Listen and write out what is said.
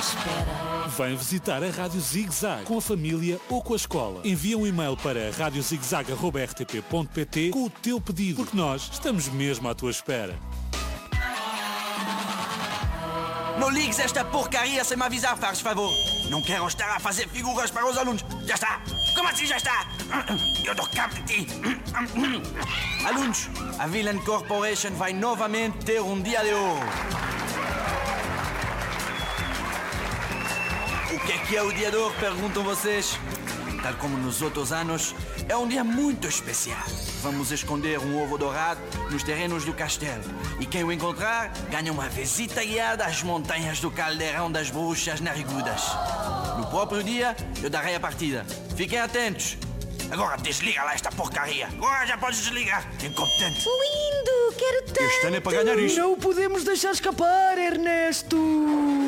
espera. Vem visitar a Rádio Zig Zag com a família ou com a escola. Envia um e-mail para radiozigzag@rtp.pt com o teu pedido, porque nós estamos mesmo à tua espera. Não ligues esta porcaria sem me avisar, faz favor. Não quero estar a fazer figuras para os alunos. Já está. Como assim já está? Eu dou cabo de ti. Alunos, a Villain Corporation vai novamente ter um dia de ouro. O que é o dia de ouro, perguntam vocês? Tal como nos outros anos, é um dia muito especial. Vamos esconder um ovo dourado nos terrenos do castelo. E quem o encontrar, ganha uma visita guiada às montanhas do Caldeirão das Bruxas Narigudas. No próprio dia, eu darei a partida. Fiquem atentos. Agora desliga lá esta porcaria. Agora já podes desligar, incompetente. Lindo, quero tanto. Este ano é para ganhar isto. Não o podemos deixar escapar, Ernesto.